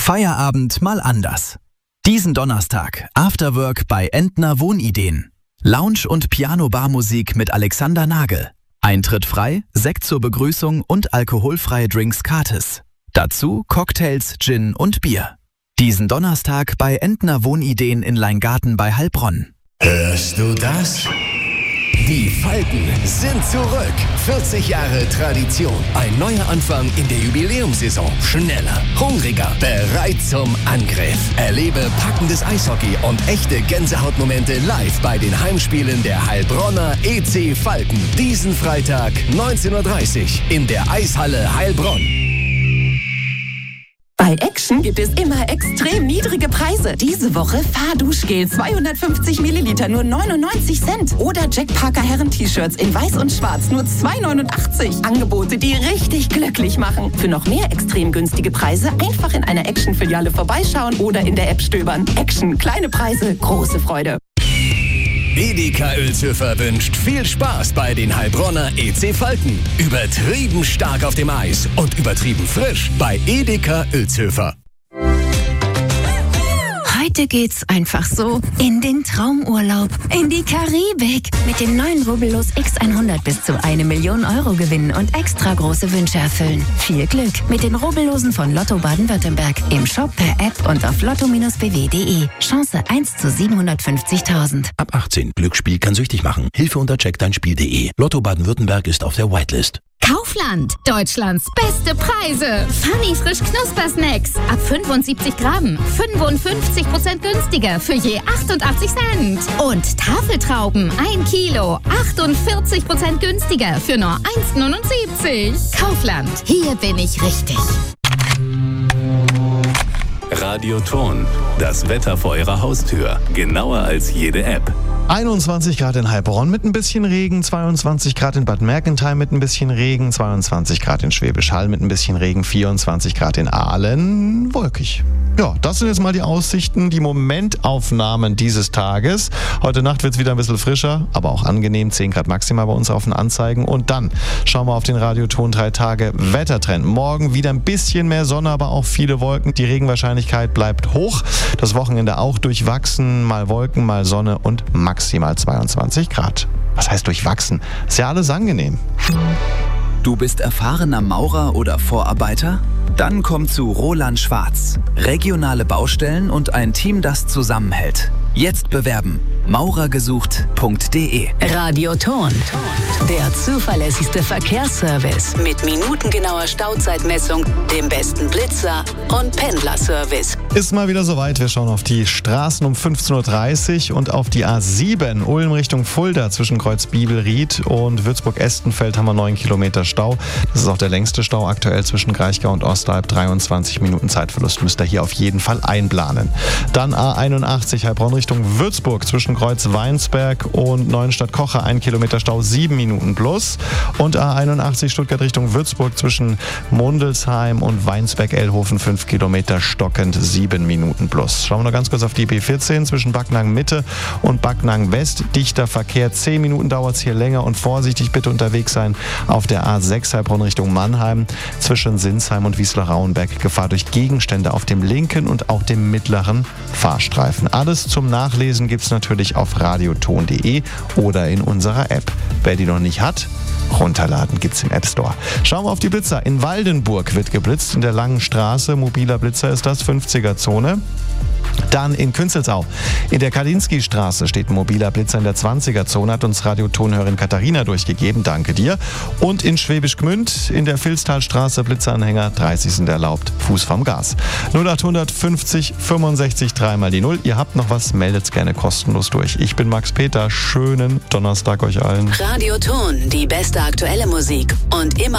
Feierabend mal anders. Diesen Donnerstag Afterwork bei Entner Wohnideen. Lounge- und Piano-Bar-Musik mit Alexander Nagel. Eintritt frei, Sekt zur Begrüßung und alkoholfreie Drinks gratis. Dazu Cocktails, Gin und Bier. Diesen Donnerstag bei Entner Wohnideen in Leingarten bei Heilbronn. Hörst du das? Die Falken sind zurück. 40 Jahre Tradition. Ein neuer Anfang in der Jubiläumssaison. Schneller, hungriger, bereit zum Angriff. Erlebe packendes Eishockey und echte Gänsehautmomente live bei den Heimspielen der Heilbronner EC Falken. Diesen Freitag 19:30 Uhr in der Eishalle Heilbronn. Bei Action gibt es immer extrem niedrige Preise. Diese Woche Fahrduschgel 250 Milliliter nur 99 Cent. Oder Jack Parker Herren-T-Shirts in weiß und schwarz nur 2,89. Angebote, die richtig glücklich machen. Für noch mehr extrem günstige Preise einfach in einer Action-Filiale vorbeischauen oder in der App stöbern. Action, kleine Preise, große Freude. Edeka Uelzhöfer wünscht viel Spaß bei den Heilbronner EC Falken. Übertrieben stark auf dem Eis und übertrieben frisch bei Edeka Uelzhöfer. Heute geht's einfach so in den Traumurlaub, in die Karibik. Mit dem neuen Rubbellos X100 bis zu 1 Million Euro gewinnen und extra große Wünsche erfüllen. Viel Glück mit den Rubbellosen von Lotto Baden-Württemberg. Im Shop, per App und auf lotto-bw.de. Chance 1 zu 750.000. Ab 18. Glücksspiel kann süchtig machen. Hilfe unter checkdeinspiel.de. Lotto Baden-Württemberg ist auf der Whitelist. Kaufland, Deutschlands beste Preise. Funny frisch Knuspersnacks. Ab 75 Gramm. 55% günstiger für je 88 Cent. Und Tafeltrauben 1 Kilo. 48% günstiger für nur 1,79. Kaufland, hier bin ich richtig. Radioton, das Wetter vor Ihrer Haustür. Genauer als jede App. 21 Grad in Heilbronn mit ein bisschen Regen, 22 Grad in Bad Mergentheim mit ein bisschen Regen, 22 Grad in Schwäbisch Hall mit ein bisschen Regen, 24 Grad in Aalen, wolkig. Ja, das sind jetzt mal die Aussichten, die Momentaufnahmen dieses Tages. Heute Nacht wird es wieder ein bisschen frischer, aber auch angenehm, 10 Grad maximal bei uns auf den Anzeigen. Und dann schauen wir auf den Radioton 3 Tage Wettertrend. Morgen wieder ein bisschen mehr Sonne, aber auch viele Wolken. Die Regenwahrscheinlichkeit bleibt hoch. Das Wochenende auch durchwachsen, mal Wolken, mal Sonne und maximal 22 Grad. Was heißt durchwachsen? Ist ja alles angenehm. Du bist erfahrener Maurer oder Vorarbeiter? Dann komm zu Roland Schwarz. Regionale Baustellen und ein Team, das zusammenhält. Jetzt bewerben. maurergesucht.de. Radioton, der zuverlässigste Verkehrsservice mit minutengenauer Stauzeitmessung, dem besten Blitzer und Pendlerservice. Ist mal wieder soweit. Wir schauen auf die Straßen um 15:30 Uhr und auf die A7 Ulm Richtung Fulda zwischen Kreuzbiebelried und Würzburg-Estenfeld haben wir 9 Kilometer Stau. Das ist auch der längste Stau aktuell zwischen Kraichgau und Ostalb. 23 Minuten Zeitverlust müsst ihr hier auf jeden Fall einplanen. Dann A81 Heilbronn Richtung Würzburg zwischen Kreuz-Weinsberg und Neuenstadt-Kocher 1 Kilometer Stau, 7 Minuten plus. Und A81 Stuttgart Richtung Würzburg zwischen Mundelsheim und Weinsberg-Ellhofen 5 Kilometer stockend, 7 Minuten plus. Schauen wir noch ganz kurz auf die B14 zwischen Backnang Mitte und Backnang West. Dichter Verkehr, 10 Minuten dauert es hier länger und vorsichtig bitte unterwegs sein auf der A6 Heilbronn Richtung Mannheim zwischen Sinsheim und Wiesler-Rauenberg. Gefahr durch Gegenstände auf dem linken und auch dem mittleren Fahrstreifen. Alles zum Nachlesen gibt es natürlich auf radioton.de oder in unserer App. Wer die noch nicht hat, runterladen gibt's im App Store. Schauen wir auf die Blitzer. In Waldenburg wird geblitzt, in der Langen Straße. Mobiler Blitzer ist das, 50er-Zone. Dann in Künzelsau. In der Kalinski-Straße steht ein mobiler Blitzer in der 20er-Zone, hat uns Radiotonhörerin Katharina durchgegeben. Danke dir. Und in Schwäbisch Gmünd in der Vilstalstraße Blitzeranhänger, 30 sind erlaubt, Fuß vom Gas. 0800 50 65 3 mal die 0. Ihr habt noch was, meldet's gerne kostenlos durch. Ich bin Max Peter. Schönen Donnerstag euch allen. Radioton, die beste aktuelle Musik und immer